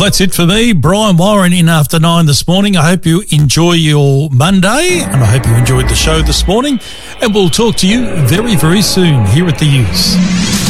that's it for me, Brian Warren, in After 9 this morning. I hope you enjoy your Monday, and I hope you enjoyed the show this morning. And we'll talk to you very, very soon here at The Use.